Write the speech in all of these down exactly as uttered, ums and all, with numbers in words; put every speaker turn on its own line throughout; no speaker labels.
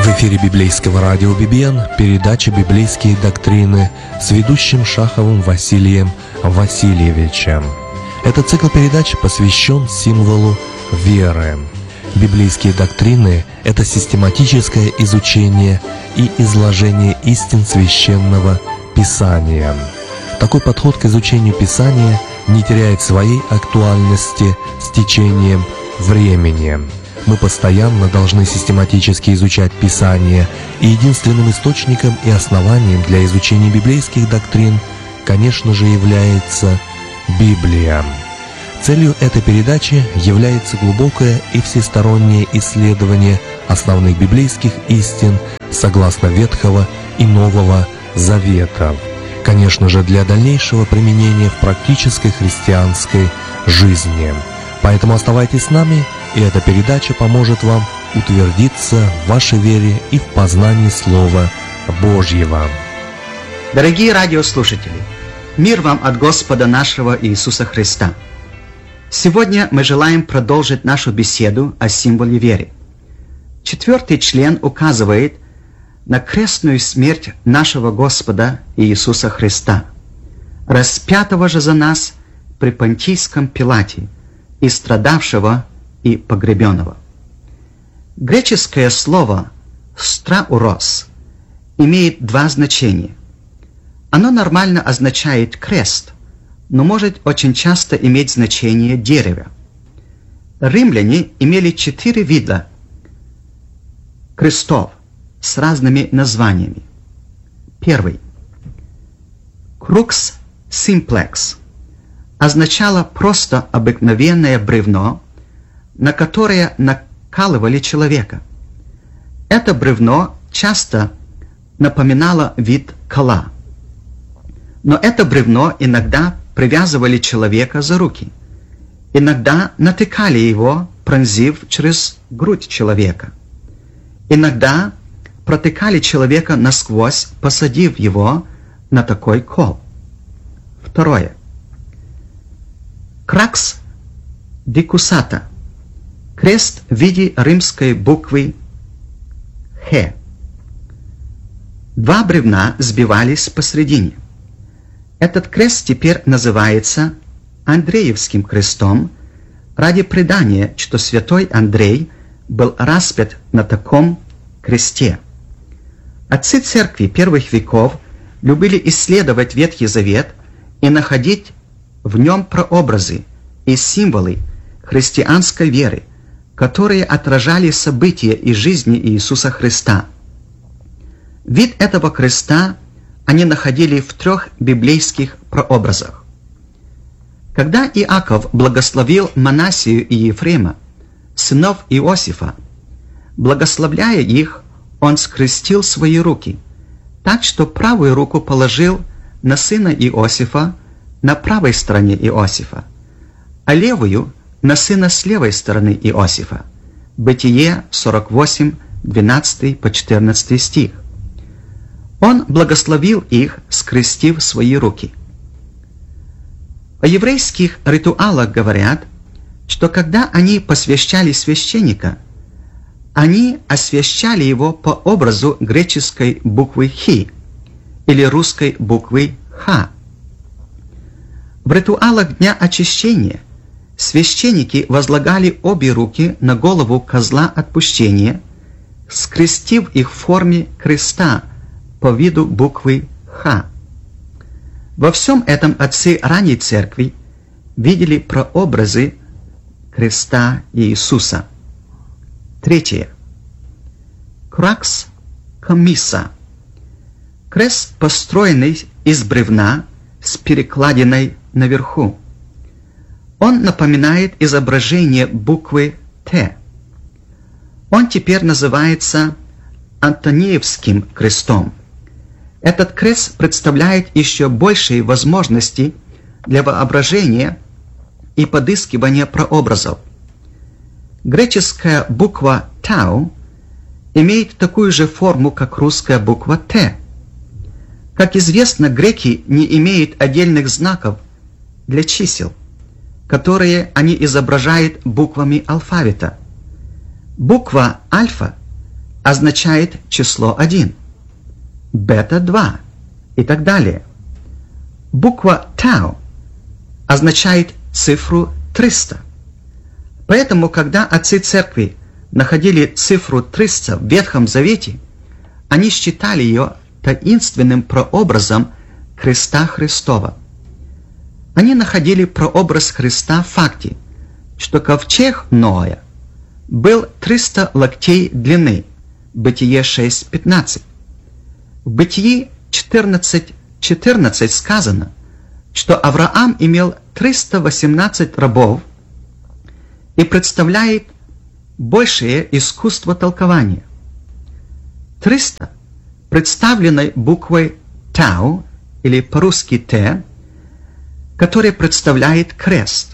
В эфире библейского радио би би эн передача «Библейские доктрины» с ведущим Шаховым Василием Васильевичем. Этот цикл передач посвящен символу веры. Библейские доктрины – это систематическое изучение и изложение истин Священного Писания. Такой подход к изучению Писания не теряет своей актуальности с течением времени. Мы постоянно должны систематически изучать Писание, и единственным источником и основанием для изучения библейских доктрин, конечно же, является Библия. Целью этой передачи является глубокое и всестороннее исследование основных библейских истин согласно Ветхого и Нового Заветов, конечно же, для дальнейшего применения в практической христианской жизни. Поэтому оставайтесь с нами, и эта передача поможет вам утвердиться в вашей вере и в познании Слова Божьего.
Дорогие радиослушатели, мир вам от Господа нашего Иисуса Христа. Сегодня мы желаем продолжить нашу беседу о символе веры. Четвертый член указывает на крестную смерть нашего Господа Иисуса Христа, распятого же за нас при Понтийском Пилате, и страдавшего и погребенного. Греческое слово «страурос» имеет два значения. Оно нормально означает «крест», но может очень часто иметь значение «дерево». Римляне имели четыре вида крестов с разными названиями. Первый. Крукс симплекс означало просто обыкновенное бревно, на которое накалывали человека. Это бревно часто напоминало вид кола. Но это бревно иногда привязывали человека за руки, иногда натыкали его, пронзив через грудь человека. Иногда протыкали человека насквозь, посадив его на такой кол. Второе. Кракс дикусата. Крест в виде римской буквы «Х». Два бревна сбивались посредине. Этот крест теперь называется Андреевским крестом ради предания, что святой Андрей был распят на таком кресте. Отцы церкви первых веков любили исследовать Ветхий Завет и находить в нем прообразы и символы христианской веры, которые отражали события из жизни Иисуса Христа. Вид этого креста они находили в трех библейских прообразах. Когда Иаков благословил Манассию и Ефрема, сынов Иосифа, благословляя их, он скрестил свои руки, так что правую руку положил на сына Иосифа на правой стороне Иосифа, а левую на сына с левой стороны Иосифа. Бытие сорок восемь, двенадцатый по четырнадцатый стих. Он благословил их, скрестив свои руки. О еврейских ритуалах говорят, что когда они посвящали священника, они освящали его по образу греческой буквы «хи» или русской буквы «ха». В ритуалах Дня Очищения священники возлагали обе руки на голову козла отпущения, скрестив их в форме креста по виду буквы «ха». Во всем этом отцы ранней церкви видели прообразы креста Иисуса. Третье. Кракс комисса. Крест, построенный из бревна с перекладиной наверху. Он напоминает изображение буквы «Т». Он теперь называется Антониевским крестом. Этот крест представляет еще большие возможности для воображения и подыскивания прообразов. Греческая буква «Тау» имеет такую же форму, как русская буква «Т». Как известно, греки не имеют отдельных знаков для чисел, которые они изображают буквами алфавита. Буква альфа означает число один, бета два и так далее. Буква тау означает цифру триста. Поэтому, когда отцы церкви находили цифру триста в Ветхом Завете, они считали ее таинственным прообразом креста Христова. Они находили прообраз Христа в факте, что ковчег Ноя был триста локтей длины, Бытие шесть пятнадцать. В Бытии четырнадцать четырнадцать сказано, что Авраам имел триста восемнадцать рабов и представляет большее искусство толкования. триста, представленной буквой Тау, или по-русски Т, которая представляет крест.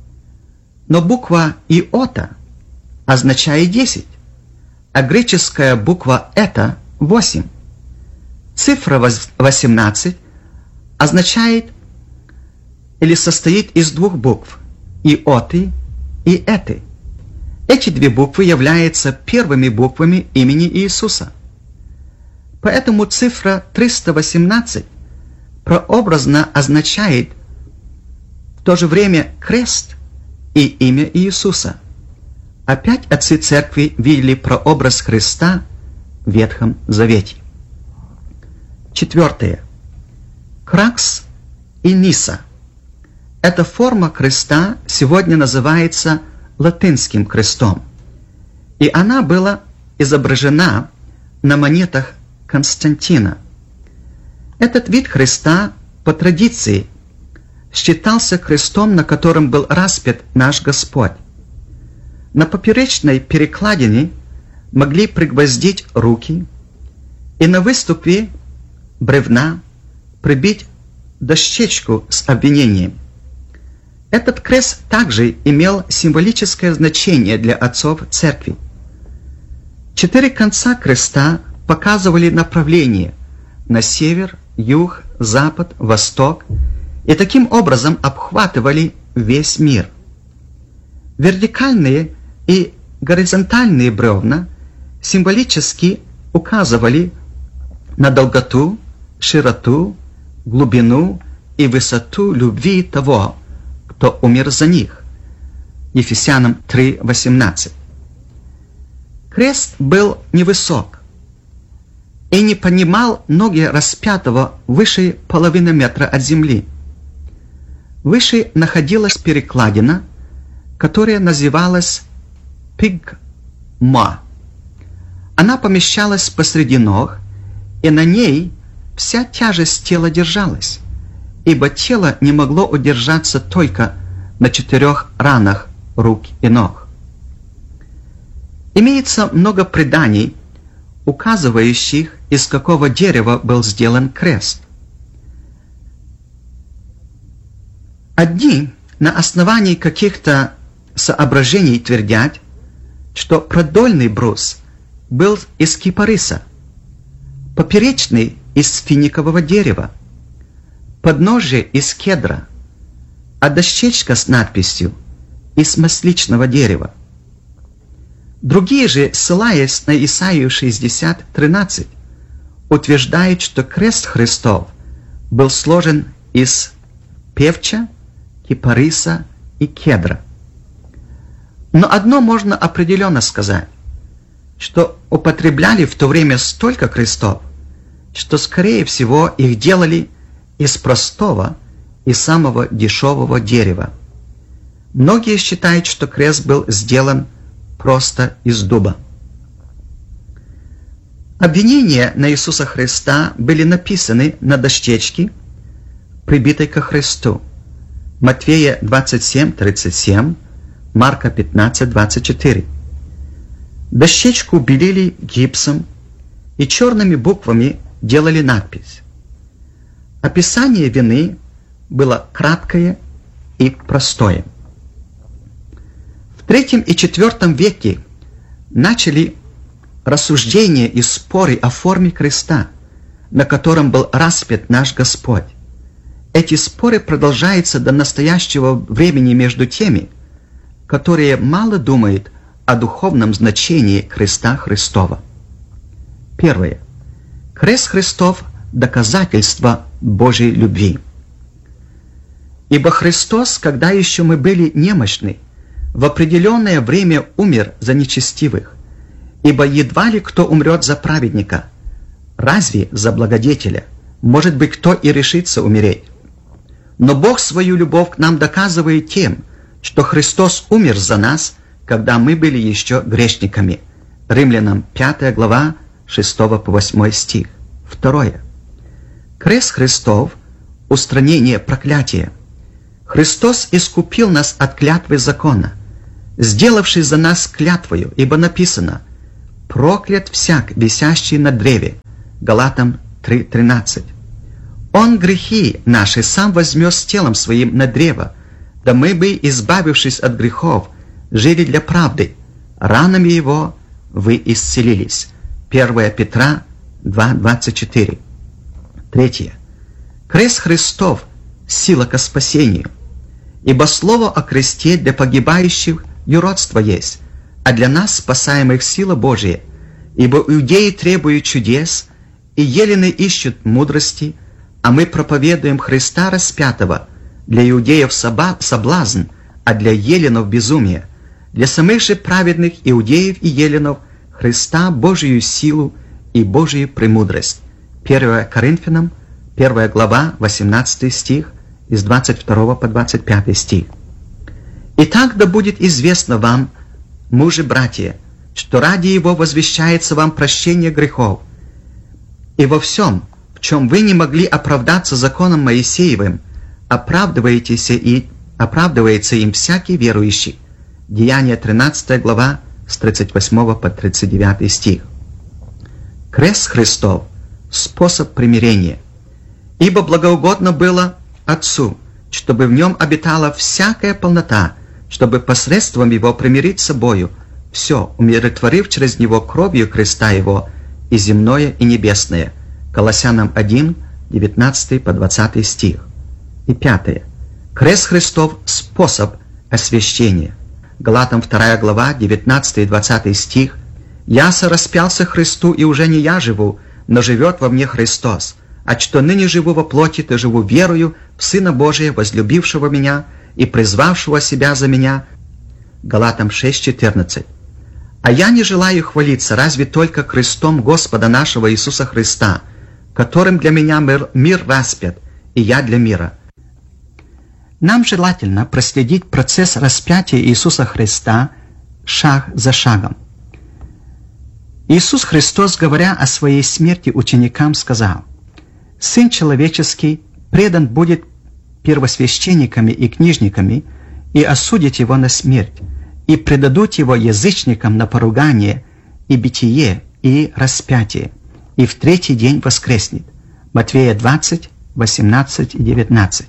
Но буква Иота означает десять, а греческая буква Эта – восемь. Цифра восемнадцать означает или состоит из двух букв – Иоты и Эты. Эти две буквы являются первыми буквами имени Иисуса. Поэтому цифра триста восемнадцать прообразно означает в то же время крест и имя Иисуса. Опять отцы церкви видели прообраз Христа в Ветхом Завете. Четвертое. Кракс и Ниса. Эта форма креста сегодня называется латинским крестом, и она была изображена на монетах Константина. Этот вид креста по традиции считался крестом, на котором был распят наш Господь. На поперечной перекладине могли пригвоздить руки и на выступе бревна прибить дощечку с обвинением. Этот крест также имел символическое значение для отцов церкви. Четыре конца креста показывали направление на север, юг, запад, восток и таким образом обхватывали весь мир. Вертикальные и горизонтальные бревна символически указывали на долготу, широту, глубину и высоту любви того, кто умер за них. Ефесянам три восемнадцать. Крест был невысок и не поднимал ноги распятого выше половины метра от земли. Выше находилась перекладина, которая называлась пигма. Она помещалась посреди ног, и на ней вся тяжесть тела держалась, ибо тело не могло удержаться только на четырех ранах рук и ног. Имеется много преданий, указывающих, из какого дерева был сделан крест. Одни на основании каких-то соображений твердят, что продольный брус был из кипариса, поперечный из финикового дерева, подножие из кедра, а дощечка с надписью из масличного дерева. Другие же, ссылаясь на Исаию шестьдесят тринадцать, утверждают, что крест Христов был сложен из певча, кипариса и кедра. Но одно можно определенно сказать, что употребляли в то время столько крестов, что, скорее всего, их делали из простого и самого дешевого дерева. Многие считают, что крест был сделан просто из дуба. Обвинения на Иисуса Христа были написаны на дощечке, прибитой ко Христу. Матфея двадцать семь тридцать семь, Марка пятнадцать двадцать четыре. Дощечку белили гипсом и черными буквами делали надпись. Описание вины было краткое и простое. В третьем и четвертом веке начали рассуждения и споры о форме креста, на котором был распят наш Господь. Эти споры продолжаются до настоящего времени между теми, которые мало думают о духовном значении креста Христова. Первое. Крест Христов – доказательство Божьей любви. Ибо Христос, когда еще мы были немощны, в определенное время умер за нечестивых, ибо едва ли кто умрет за праведника, разве за благодетеля? Может быть, кто и решится умереть. Но Бог свою любовь к нам доказывает тем, что Христос умер за нас, когда мы были еще грешниками. Римлянам пятая глава, шестого по восьмой стих. Второе. Крест Христов – устранение проклятия. Христос искупил нас от клятвы закона, сделавший за нас клятвою, ибо написано: «Проклят всяк, висящий на древе». Галатам три тринадцать. Он грехи наши сам возмез телом своим на древо, да мы бы, избавившись от грехов, жили для правды. Ранами его вы исцелились. первое Петра два двадцать четыре. Третье. Крест Христов – сила ко спасению. Ибо слово о кресте для погибающих юродство есть, а для нас, спасаемых, сила Божия. Ибо иудеи требуют чудес, и елены ищут мудрости, а мы проповедуем Христа распятого, для иудеев соблазн, а для еленов безумие, для самих же праведных иудеев и еленов Христа Божию силу и Божию премудрость. первое Коринфянам, первая глава, восемнадцатый стих, из двадцать второго по двадцать пятый стих. «Итак, да будет известно вам, мужи, братья, что ради Его возвещается вам прощение грехов, и во всем, в чем вы не могли оправдаться законом Моисеевым, оправдываетесь и оправдывается им всякий верующий». Деяния тринадцатая глава, с тридцать восьмого по тридцать девятый стих. Крест Христов – способ примирения. «Ибо благоугодно было Отцу, чтобы в нем обитала всякая полнота, чтобы посредством его примирить с собою все, умиротворив через него кровью креста его и земное, и небесное». Колоссянам один, девятнадцатый по двадцатый стих. И пятое. Крест Христов – способ освящения. Галатам вторая глава, девятнадцатый и двадцатый стих. «Я сораспялся Христу, и уже не я живу, но живет во мне Христос. А что ныне живу во плоти, то живу верою в Сына Божия, возлюбившего меня и призвавшего себя за меня». Галатам шесть четырнадцать. «А я не желаю хвалиться, разве только крестом Господа нашего Иисуса Христа, которым для меня мир, мир распят, и я для мира». Нам желательно проследить процесс распятия Иисуса Христа шаг за шагом. Иисус Христос, говоря о своей смерти ученикам, сказал: «Сын человеческий предан будет первосвященниками и книжниками, и осудят его на смерть, и предадут его язычникам на поругание, и битие, и распятие, и в третий день воскреснет». Матфея двадцать, восемнадцать и девятнадцать.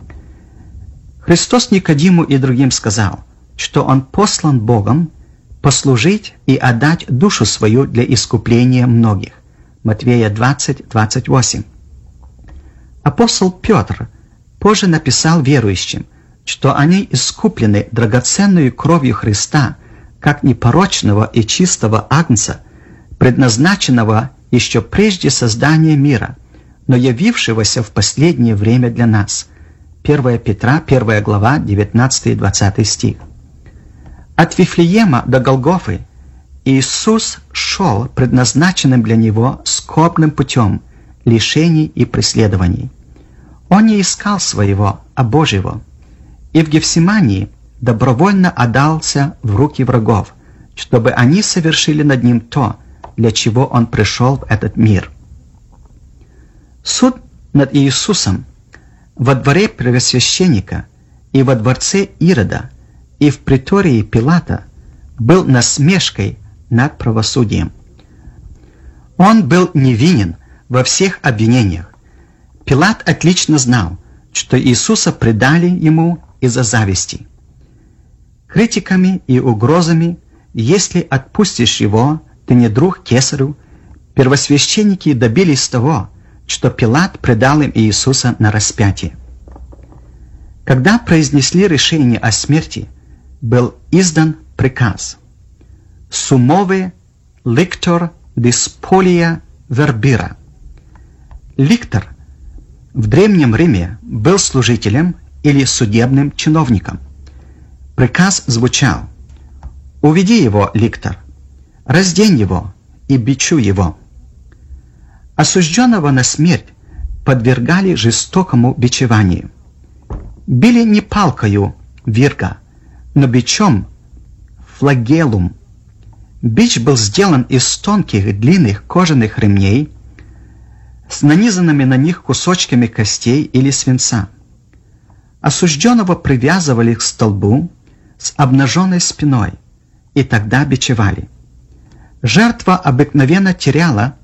Христос Никодиму и другим сказал, что Он послан Богом послужить и отдать душу свою для искупления многих. Матфея двадцать, двадцать восемь. Апостол Петр позже написал верующим, что они искуплены драгоценную кровью Христа, как непорочного и чистого агнца, предназначенного еще прежде создания мира, но явившегося в последнее время для нас. первое Петра, первая глава, девятнадцатый и двадцатый стих. От Вифлеема до Голгофы Иисус шел предназначенным для Него скорбным путем лишений и преследований. Он не искал своего, а Божьего, и в Гефсимании добровольно отдался в руки врагов, чтобы они совершили над Ним то, для чего Он пришел в этот мир. Суд над Иисусом во дворе первосвященника и во дворце Ирода и в притории Пилата был насмешкой над правосудием. Он был невинен во всех обвинениях. Пилат отлично знал, что Иисуса предали ему из-за зависти. Критиками и угрозами: «Если отпустишь его, ты не друг кесарю», первосвященники добились того, что Пилат предал им Иисуса на распятие. Когда произнесли решение о смерти, был издан приказ: «Сумове ликтор Дисполия вербира. Ликтор в Древнем Риме был служителем или судебным чиновником. Приказ звучал: «Уведи его, ликтор, раздень его и бичуй его». Осужденного на смерть подвергали жестокому бичеванию. Били не палкою вирга, но бичом флагелум. Бич был сделан из тонких длинных кожаных ремней с нанизанными на них кусочками костей или свинца. Осужденного привязывали к столбу с обнаженной спиной, и тогда бичевали. Жертва обыкновенно теряла